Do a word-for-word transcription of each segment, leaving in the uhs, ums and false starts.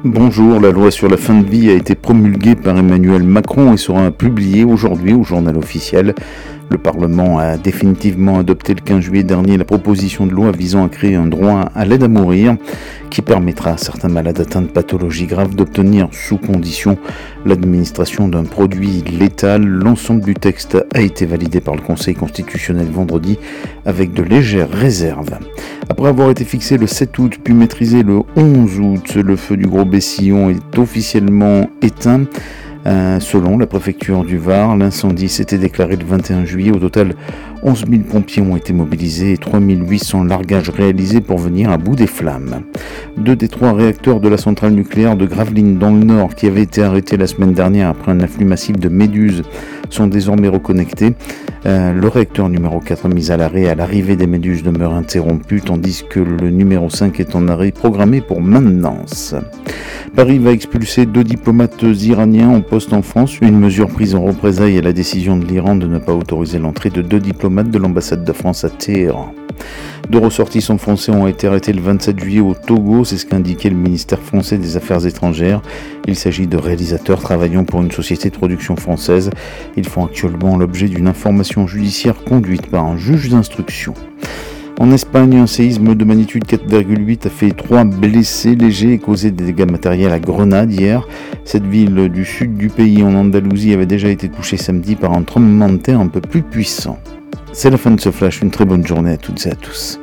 Bonjour, la loi sur la fin de vie a été promulguée par Emmanuel Macron et sera publiée aujourd'hui au journal officiel. Le Parlement a définitivement adopté le quinze juillet dernier la proposition de loi visant à créer un droit à l'aide à mourir qui permettra à certains malades atteints de pathologies graves d'obtenir sous condition l'administration d'un produit létal. L'ensemble du texte a été validé par le Conseil constitutionnel vendredi avec de légères réserves. Après avoir été fixé le sept août puis maîtrisé le onze août, le feu du Gros Bessillon est officiellement éteint. Euh, selon la préfecture du Var, l'incendie s'était déclaré le vingt et un juillet. Au total, onze mille pompiers ont été mobilisés et trois mille huit cents largages réalisés pour venir à bout des flammes. Deux des trois réacteurs de la centrale nucléaire de Gravelines dans le Nord, qui avaient été arrêtés la semaine dernière après un afflux massif de méduses, sont désormais reconnectés. Euh, le réacteur numéro quatre mis à l'arrêt à l'arrivée des méduses demeure interrompu, tandis que le numéro cinq est en arrêt programmé pour maintenance. Paris va expulser deux diplomates iraniens en poste en France, une mesure prise en représailles à la décision de l'Iran de ne pas autoriser l'entrée de deux diplomates de l'ambassade de France à Téhéran. Deux ressortissants français ont été arrêtés le vingt-sept juillet au Togo, c'est ce qu'indiquait le ministère français des Affaires étrangères. Il s'agit de réalisateurs travaillant pour une société de production française. Ils font actuellement l'objet d'une information judiciaire conduite par un juge d'instruction. En Espagne, un séisme de magnitude quatre virgule huit a fait trois blessés légers et causé des dégâts matériels à Grenade hier. Cette ville du sud du pays en Andalousie avait déjà été touchée samedi par un tremblement de terre un peu plus puissant. C'est la fin de ce flash, une très bonne journée à toutes et à tous.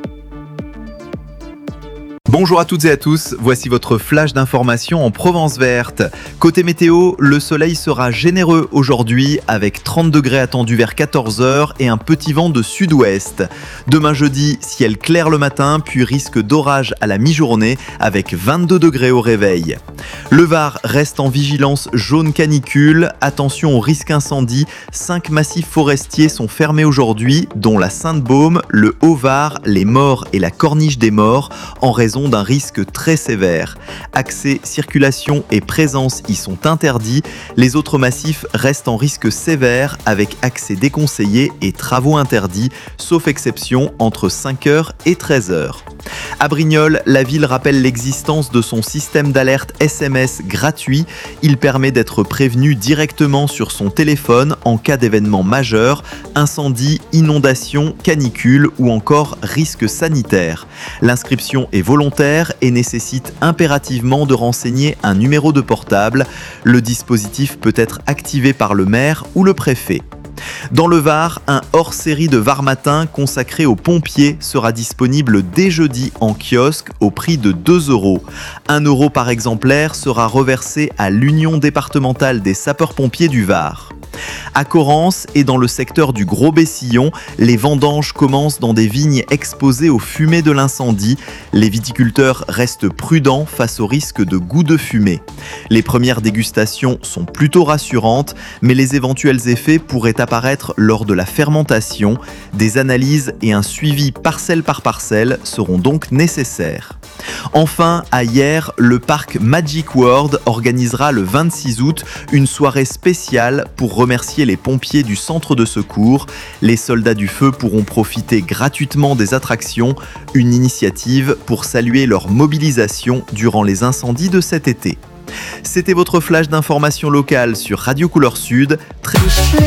Bonjour à toutes et à tous, voici votre flash d'information en Provence verte. Côté météo, le soleil sera généreux aujourd'hui avec trente degrés attendus vers quatorze heures et un petit vent de sud-ouest. Demain jeudi, ciel clair le matin puis risque d'orage à la mi-journée avec vingt-deux degrés au réveil. Le Var reste en vigilance jaune canicule, attention au risque incendie, cinq massifs forestiers sont fermés aujourd'hui dont la Sainte-Baume, le Haut-Var, les Maures et la Corniche des Morts en raison d'un risque très sévère. Accès, circulation et présence y sont interdits. Les autres massifs restent en risque sévère avec accès déconseillé et travaux interdits, sauf exception entre cinq heures et treize heures. À Brignoles, la ville rappelle l'existence de son système d'alerte S M S gratuit. Il permet d'être prévenu directement sur son téléphone en cas d'événement majeur, incendie, inondation, canicule ou encore risque sanitaire. L'inscription est volontaire et nécessite impérativement de renseigner un numéro de portable. Le dispositif peut être activé par le maire ou le préfet. Dans le Var, un hors-série de Var Matin consacré aux pompiers sera disponible dès jeudi en kiosque au prix de deux euros. un euro par exemplaire sera reversé à l'Union départementale des sapeurs-pompiers du Var. À Corrence et dans le secteur du Gros Bessillon, les vendanges commencent dans des vignes exposées aux fumées de l'incendie. Les viticulteurs restent prudents face au risque de goût de fumée. Les premières dégustations sont plutôt rassurantes, mais les éventuels effets pourraient apparaître lors de la fermentation. Des analyses et un suivi parcelle par parcelle seront donc nécessaires. Enfin, à Hyères, le parc Magic World organisera le vingt-six août une soirée spéciale pour remercier les pompiers du centre de secours. Les soldats du feu pourront profiter gratuitement des attractions, une initiative pour saluer leur mobilisation durant les incendies de cet été. C'était votre flash d'information locale sur Radio Couleur Sud. Très...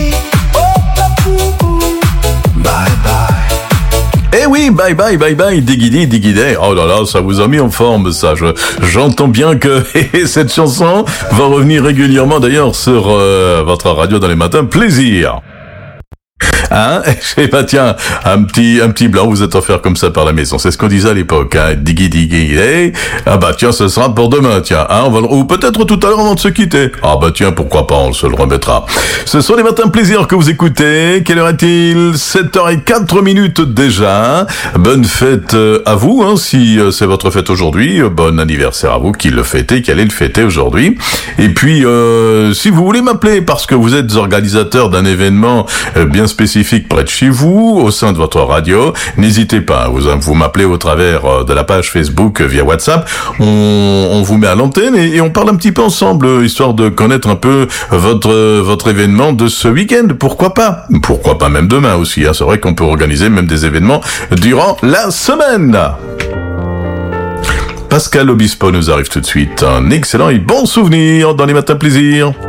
Bye bye. Eh oui, bye bye, bye bye, digidi, digidé. Oh là là, ça vous a mis en forme, ça. Je, j'entends bien que cette chanson va revenir régulièrement, d'ailleurs, sur euh, votre radio dans les matins. Plaisir. Hein? Eh ben tiens, un petit, un petit blanc, vous êtes offert comme ça par la maison. C'est ce qu'on disait à l'époque, hein. Diggy diggy, hey. Ah bah tiens, ce sera pour demain, tiens, hein. On va, ou peut-être tout à l'heure avant de se quitter. Ah bah tiens, pourquoi pas, on se le remettra. Ce sont les matins plaisir que vous écoutez. Quelle heure est-il? sept heures zéro quatre minutes déjà. Bonne fête à vous, hein, si c'est votre fête aujourd'hui. Bon anniversaire à vous qui le fêtez, qui allez le fêter aujourd'hui. Et puis, euh, si vous voulez m'appeler parce que vous êtes organisateur d'un événement bien spécifique près de chez vous, au sein de votre radio, n'hésitez pas, vous, vous m'appelez au travers de la page Facebook via WhatsApp, on, on vous met à l'antenne et, et on parle un petit peu ensemble, histoire de connaître un peu votre, votre événement de ce week-end, pourquoi pas, pourquoi pas même demain aussi, hein. C'est vrai qu'on peut organiser même des événements durant la semaine. Pascal Obispo nous arrive tout de suite. Un excellent et bon souvenir dans les matins plaisir.